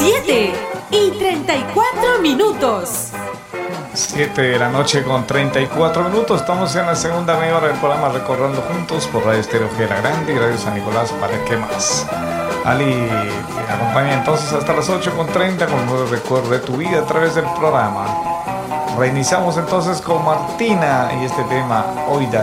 7:34. 7 de la noche con 34 minutos. Estamos en la segunda media hora del programa Recorriendo Juntos por Radio Estéreo Gera Grande y Radio San Nicolás. ¿Para qué más? Ali me acompaña entonces hasta las 8:30 con un recuerdo de tu vida a través del programa. Reiniciamos entonces con Martina y este tema Hoy